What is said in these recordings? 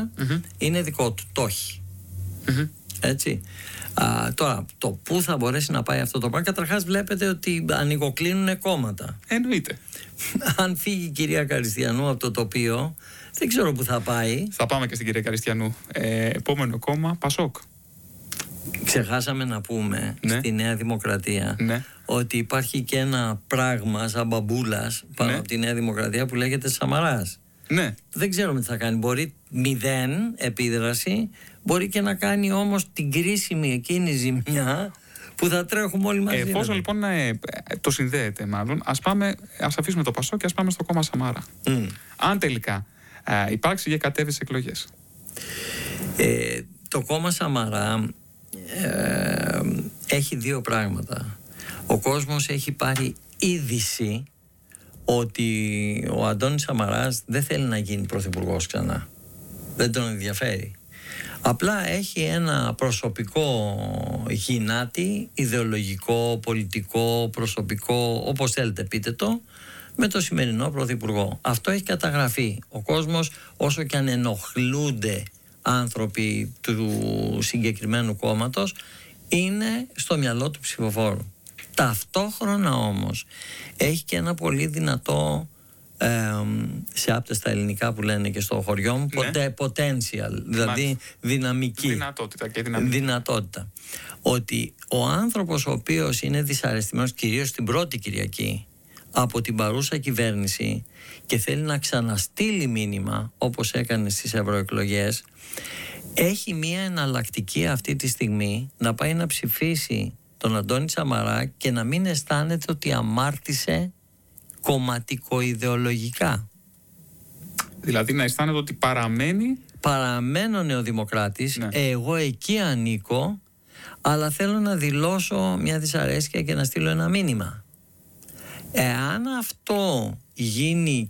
Σαμαρά είναι δικό του, το έχει. Έτσι. Τώρα, το πού θα μπορέσει να πάει αυτό το πράγμα, καταρχάς βλέπετε ότι ανοιγοκλίνουν κόμματα. Εννοείται. Αν φύγει η κυρία Καριστιανού από το τοπίο, δεν ξέρω πού θα πάει. Θα πάμε και στην κυρία Καριστιανού. Επόμενο κόμμα, Πασόκ. Ξεχάσαμε να πούμε στη Νέα Δημοκρατία ότι υπάρχει και ένα πράγμα σαν μπαμπούλας πάνω από τη Νέα Δημοκρατία που λέγεται Σαμαράς. Δεν ξέρουμε τι θα κάνει. Μπορεί 0 επίδραση, μπορεί και να κάνει όμως την κρίσιμη εκείνη ζημιά που θα τρέχουμε όλοι μαζί. Εφόσον λοιπόν το συνδέεται μάλλον, ας αφήσουμε το Πασόκ και ας πάμε στο κόμμα Σαμάρα. Αν τελικά υπάρξει για κατέβεις εκλογές. Το κόμμα Σαμαρά έχει δύο πράγματα. Ο κόσμος έχει πάρει είδηση ότι ο Αντώνης Σαμαράς δεν θέλει να γίνει πρωθυπουργός ξανά. Δεν τον ενδιαφέρει. Απλά έχει ένα προσωπικό γυνάτι, ιδεολογικό, πολιτικό, προσωπικό, όπως θέλετε πείτε το, με το σημερινό πρωθυπουργό. Αυτό έχει καταγραφεί. Ο κόσμος, όσο και αν ενοχλούνται άνθρωποι του συγκεκριμένου κόμματος, είναι στο μυαλό του ψηφοφόρου. Ταυτόχρονα όμως έχει και ένα πολύ δυνατό, σε άπτες στα ελληνικά που λένε και στο χωριό μου, potential, δηλαδή δυναμική δυνατότητα. Ότι ο άνθρωπος ο οποίος είναι δυσαρεστημένος κυρίως την πρώτη Κυριακή από την παρούσα κυβέρνηση και θέλει να ξαναστείλει μήνυμα όπως έκανε στις ευρωεκλογές, έχει μια εναλλακτική αυτή τη στιγμή να πάει να ψηφίσει τον Αντώνη Σαμαρά και να μην αισθάνεται ότι αμάρτησε κομματικοειδεολογικά. Δηλαδή να αισθάνεται ότι παραμένω νεοδημοκράτης, εγώ εκεί ανήκω, αλλά θέλω να δηλώσω μια δυσαρέσκεια και να στείλω ένα μήνυμα. Εάν αυτό γίνει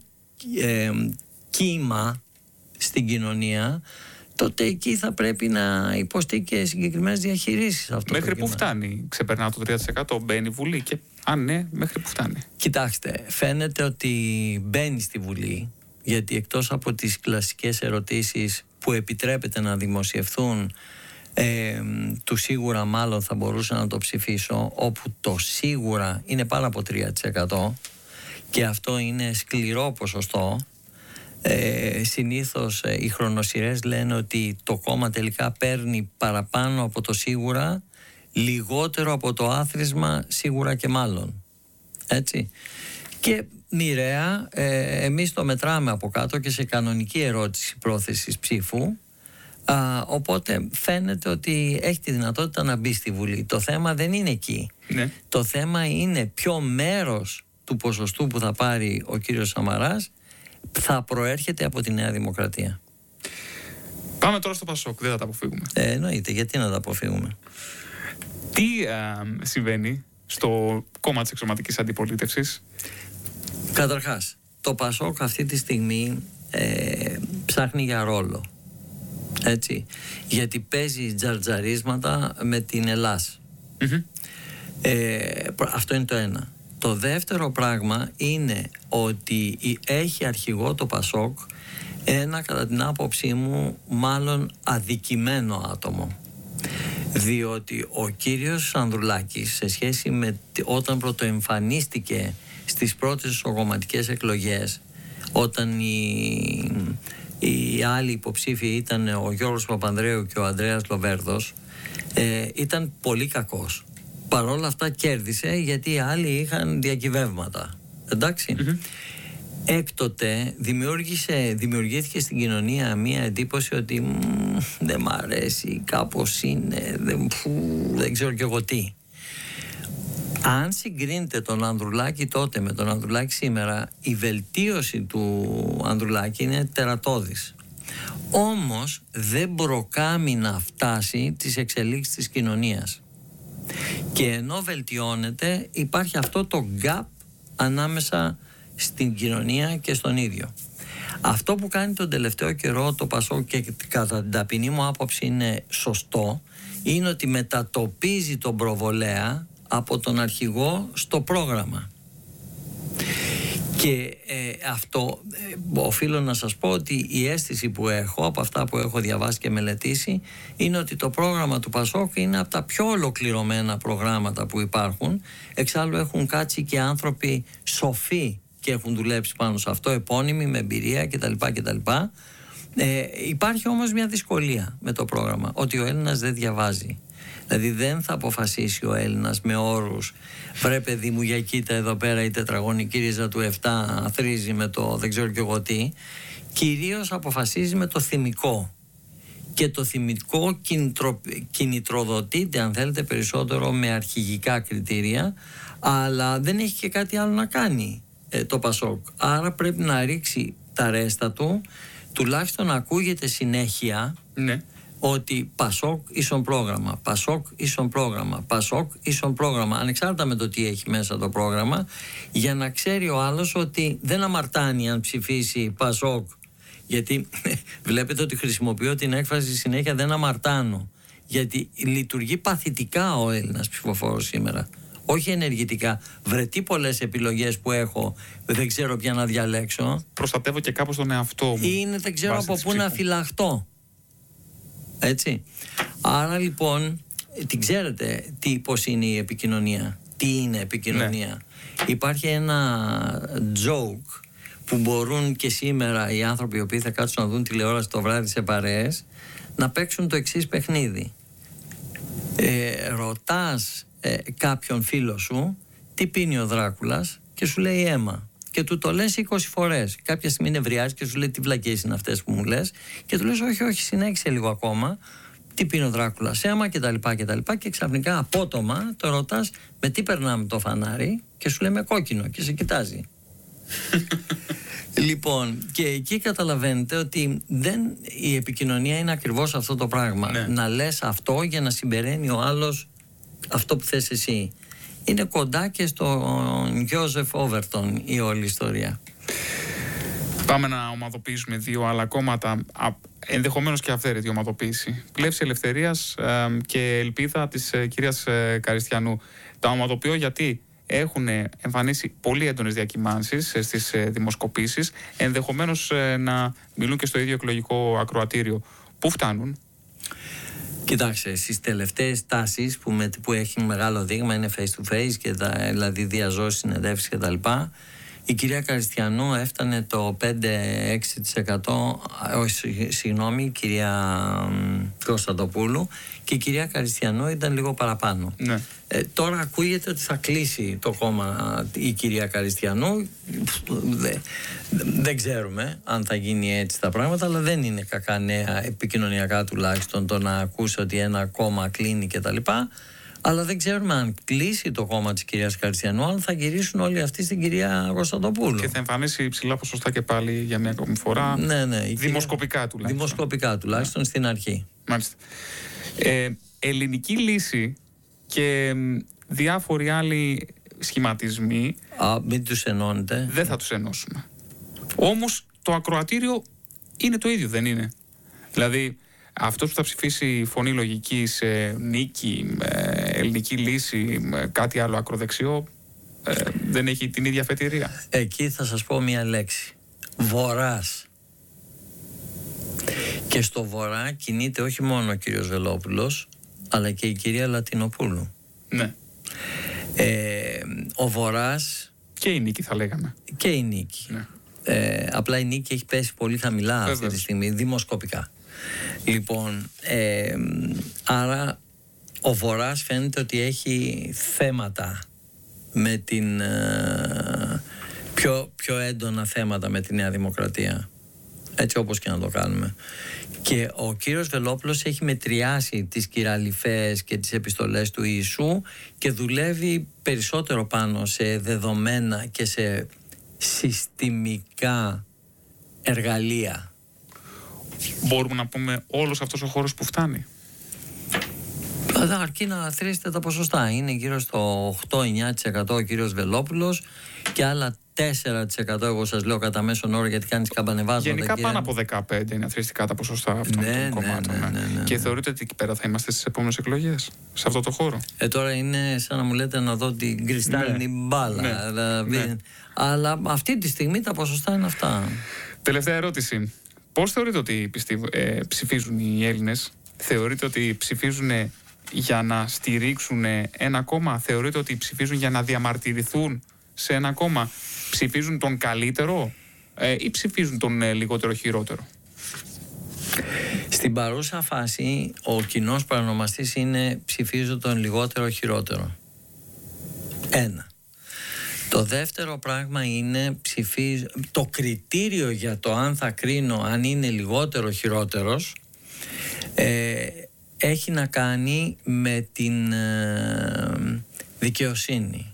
κύμα στην κοινωνία, τότε εκεί θα πρέπει να υποστεί και συγκεκριμένες διαχειρίσεις. Μέχρι που φτάνει, ξεπερνά το 3%, μπαίνει Βουλή και αν ναι, μέχρι που φτάνει. Κοιτάξτε, φαίνεται ότι μπαίνει στη Βουλή, γιατί εκτός από τις κλασικές ερωτήσεις που επιτρέπεται να δημοσιευθούν, του σίγουρα μάλλον θα μπορούσα να το ψηφίσω, όπου το σίγουρα είναι πάνω από 3% και αυτό είναι σκληρό ποσοστό. Συνήθως οι χρονοσυρές λένε ότι το κόμμα τελικά παίρνει παραπάνω από το σίγουρα, λιγότερο από το άθροισμα σίγουρα και μάλλον. Έτσι. Και μοιραία εμείς το μετράμε από κάτω και σε κανονική ερώτηση πρόθεσης ψήφου, οπότε φαίνεται ότι έχει τη δυνατότητα να μπει στη Βουλή. Το θέμα δεν είναι εκεί. Το θέμα είναι ποιο μέρος του ποσοστού που θα πάρει ο κύριος Σαμαράς θα προέρχεται από τη Νέα Δημοκρατία. Πάμε τώρα στο Πασόκ, δεν θα τα αποφύγουμε. Εννοείται, γιατί να τα αποφύγουμε. Τι συμβαίνει στο κόμμα της εξωματικής αντιπολίτευσης? Καταρχάς, το Πασόκ αυτή τη στιγμή ψάχνει για ρόλο. Έτσι, γιατί παίζει τζαρτζαρίσματα με την Ελλάς. Αυτό είναι το ένα. Το δεύτερο πράγμα είναι ότι έχει αρχηγό το Πασόκ ένα, κατά την άποψή μου, μάλλον αδικημένο άτομο. Διότι ο κύριος Ανδρουλάκης, σε σχέση με όταν πρωτοεμφανίστηκε στις πρώτες κομματικές εκλογές, όταν οι άλλοι υποψήφοι ήταν ο Γιώργος Παπανδρέου και ο Ανδρέας Λοβέρδος, ήταν πολύ κακός. Παρόλα αυτά κέρδισε, γιατί οι άλλοι είχαν διακυβεύματα. Εντάξει. Έκτοτε δημιουργήθηκε στην κοινωνία μία εντύπωση ότι δεν μ' αρέσει, κάπως είναι, δεν ξέρω κι εγώ τι. Αν συγκρίνετε τον Ανδρουλάκη τότε με τον Ανδρουλάκη σήμερα, η βελτίωση του Ανδρουλάκη είναι τερατώδης. Όμως δεν προκάμει να φτάσει τις εξελίξεις της κοινωνίας. Και ενώ βελτιώνεται, υπάρχει αυτό το gap ανάμεσα στην κοινωνία και στον ίδιο. Αυτό που κάνει τον τελευταίο καιρό το Πασόκ, και κατά την ταπεινή μου άποψη είναι σωστό, είναι ότι μετατοπίζει τον προβολέα από τον αρχηγό στο πρόγραμμα. Και αυτό οφείλω να σας πω ότι η αίσθηση που έχω από αυτά που έχω διαβάσει και μελετήσει είναι ότι το πρόγραμμα του Πασόκ είναι από τα πιο ολοκληρωμένα προγράμματα που υπάρχουν. Εξάλλου έχουν κάτσει και άνθρωποι σοφοί και έχουν δουλέψει πάνω σε αυτό, επώνυμοι, με εμπειρία κτλ. Υπάρχει όμως μια δυσκολία με το πρόγραμμα, ότι ο Έλληνας δεν διαβάζει. Δηλαδή δεν θα αποφασίσει ο Έλληνας με όρους «βρε παιδί μου, για κοίτα εδώ πέρα η τετραγωνική ρίζα του 7 θρίζει με το δεν ξέρω κι εγώ τι». Κυρίως αποφασίζει με το θυμικό, και το θυμικό κινητροδοτείται, αν θέλετε, περισσότερο με αρχηγικά κριτήρια, αλλά δεν έχει και κάτι άλλο να κάνει το Πασόκ. Άρα πρέπει να ρίξει τα ρέστα του, τουλάχιστον να ακούγεται συνέχεια, ναι, ότι Πασόκ ίσον πρόγραμμα, Πασόκ ίσον πρόγραμμα, Πασόκ ίσον πρόγραμμα, ανεξάρτητα με το τι έχει μέσα το πρόγραμμα, για να ξέρει ο άλλος ότι δεν αμαρτάνει αν ψηφίσει Πασόκ. Γιατί βλέπετε ότι χρησιμοποιώ την έκφραση συνέχεια «δεν αμαρτάνω», γιατί λειτουργεί παθητικά ο Έλληνας ψηφοφόρος σήμερα, όχι ενεργητικά. Βρετεί πολλές επιλογές που έχω, δεν ξέρω ποια να διαλέξω. Προστατεύω και κάπως τον εαυτό μου. Είναι δεν ξέρω από πού να φυλαχτώ. Έτσι. Άρα λοιπόν, την ξέρετε πώς είναι η επικοινωνία. Τι είναι επικοινωνία. Ναι. Υπάρχει ένα joke που μπορούν και σήμερα οι άνθρωποι οι οποίοι θα κάτσουν να δουν τηλεόραση το βράδυ σε παρέες να παίξουν το εξής παιχνίδι. Ρωτάς κάποιον φίλο σου τι πίνει ο Δράκουλας και σου λέει αίμα. Και του το λες 20 φορές. Κάποια στιγμή νευριάζει και σου λέει τι βλακίες είναι αυτές που μου λες. Και του λες όχι, συνέχισε λίγο ακόμα. Τι πίνει ο Δράκουλας, αίμα κτλ. Και ξαφνικά απότομα το ρωτάς με τι περνάμε το φανάρι και σου λέει με κόκκινο και σε κοιτάζει. Λοιπόν, και εκεί καταλαβαίνετε ότι η επικοινωνία είναι ακριβώς αυτό το πράγμα. Ναι. Να λες αυτό για να συμπεραίνει ο άλλος αυτό που θες εσύ. Είναι κοντά και στον Γιώζεφ Όβερτον η όλη ιστορία. Πάμε να ομαδοποιήσουμε δύο άλλα κόμματα, ενδεχομένως και αυθαίρετη ομαδοποίηση. Πλεύση Ελευθερίας και Ελπίδα της κυρίας Καριστιανού. Τα ομαδοποιώ γιατί έχουν εμφανίσει πολύ έντονες διακυμάνσεις στις δημοσκοπήσεις, ενδεχομένως να μιλούν και στο ίδιο εκλογικό ακροατήριο. Πού φτάνουν? Κοιτάξτε, στις τελευταίες τάσεις που έχει μεγάλο δείγμα είναι face to face και δηλαδή διαζώσεις, συνεντεύξεις κτλ. Η κυρία Καριστιανού έφτανε το 5-6%, η κυρία Κωνσταντοπούλου, και η κυρία Καριστιανού ήταν λίγο παραπάνω. Ναι. Τώρα ακούγεται ότι θα κλείσει το κόμμα η κυρία Καριστιανού. Δεν ξέρουμε αν θα γίνει έτσι τα πράγματα, αλλά δεν είναι κακά νέα επικοινωνιακά τουλάχιστον το να ακούσει ότι ένα κόμμα κλείνει κτλ. Αλλά δεν ξέρουμε αν κλείσει το κόμμα της κυρίας Καριστιανού, αν θα γυρίσουν όλοι αυτοί στην κυρία Κωνσταντοπούλου. Και θα εμφανίσει υψηλά ποσοστά και πάλι για μια ακόμη φορά. Ναι, δημοσκοπικά τουλάχιστον. Δημοσκοπικά τουλάχιστον στην αρχή. Μάλιστα. Ελληνική λύση και διάφοροι άλλοι σχηματισμοί. Μην τους ενώνετε. Δεν θα τους ενώσουμε. Όμως το ακροατήριο είναι το ίδιο, δεν είναι? Δηλαδή, αυτός που θα ψηφίσει φωνή λογική σε νίκη, ελληνική λύση, κάτι άλλο ακροδεξιό, δεν έχει την ίδια αφετηρία. Εκεί θα σας πω μία λέξη. Βορράς. Και στο Βορρά κινείται όχι μόνο ο κύριος Βελόπουλος, αλλά και η κυρία Λατινοπούλου. Ναι. Ο Βορράς... Και η νίκη θα λέγαμε. Και η νίκη. Ναι. Απλά η νίκη έχει πέσει πολύ χαμηλά αυτή τη στιγμή, δημοσκοπικά. Λοιπόν, άρα ο Βορράς φαίνεται ότι έχει θέματα με την πιο έντονα θέματα με τη Νέα Δημοκρατία, έτσι όπως και να το κάνουμε. Και ο κύριος Βελόπουλος έχει μετριάσει τις κυραλιφές και τις επιστολές του Ιησού και δουλεύει περισσότερο πάνω σε δεδομένα και σε συστημικά εργαλεία. Μπορούμε να πούμε όλος αυτός ο χώρος που φτάνει? Αρκεί να θρήσετε τα ποσοστά. Είναι γύρω στο 8-9% ο κύριος Βελόπουλος και άλλα 14% εγώ σας λέω κατά μέσον όρο, γιατί κάνεις καμπανεβάσματα. Γενικά πάνω από 15 είναι αθροιστικά τα ποσοστά αυτών των κομμάτων. Και θεωρείτε ότι εκεί πέρα θα είμαστε στις επόμενες εκλογές, σε αυτό το χώρο? Τώρα είναι σαν να μου λέτε να δω την κρυστάλλινη μπάλα. Δηλαδή, αλλά αυτή τη στιγμή τα ποσοστά είναι αυτά. Τελευταία ερώτηση. Πώς θεωρείτε ότι ψηφίζουν οι Έλληνες? Θεωρείτε ότι ψηφίζουν για να στηρίξουν ένα κόμμα? Θεωρείτε ότι ψηφίζουν για να διαμαρτυρηθούν σε ένα κόμμα? Ψηφίζουν τον καλύτερο ή ψηφίζουν τον λιγότερο χειρότερο? Στην παρούσα φάση ο κοινός παρανομαστής είναι ψηφίζω τον λιγότερο χειρότερο. Ένα. Το δεύτερο πράγμα είναι το κριτήριο για το αν θα κρίνω αν είναι λιγότερο χειρότερος έχει να κάνει με την δικαιοσύνη.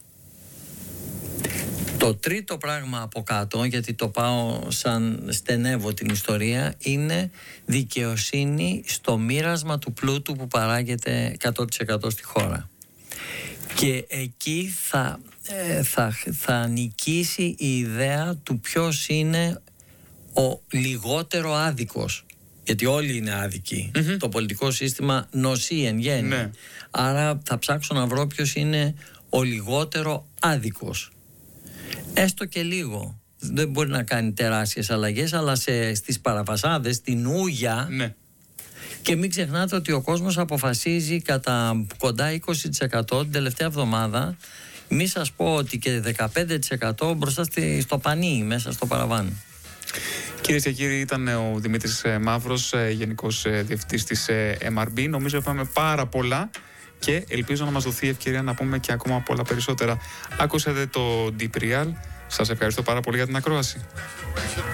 Το τρίτο πράγμα από κάτω, γιατί το πάω σαν στενεύω την ιστορία, είναι δικαιοσύνη στο μοίρασμα του πλούτου που παράγεται 100% στη χώρα. Και εκεί θα νικήσει η ιδέα του ποιος είναι ο λιγότερο άδικος. Γιατί όλοι είναι άδικοι. Το πολιτικό σύστημα νοσεί εν γέννη. Ναι. Άρα θα ψάξω να βρω ποιος είναι ο λιγότερο άδικος. Έστω και λίγο. Δεν μπορεί να κάνει τεράστιες αλλαγές, αλλά στις παραβασάδες, στην ούγια. Ναι. Και μην ξεχνάτε ότι ο κόσμος αποφασίζει κατά κοντά 20% την τελευταία εβδομάδα. Μη σας πω ότι και 15% μπροστά στο πανί, μέσα στο παραβάν. Κυρίες και κύριοι, ήταν ο Δημήτρης Μαύρος, Γενικός Διευθυντής της MRB. Νομίζω είπαμε πάρα πολλά και ελπίζω να μας δοθεί ευκαιρία να πούμε και ακόμα πολλά περισσότερα. Άκουσατε το Deep Real. Σας ευχαριστώ πάρα πολύ για την ακρόαση.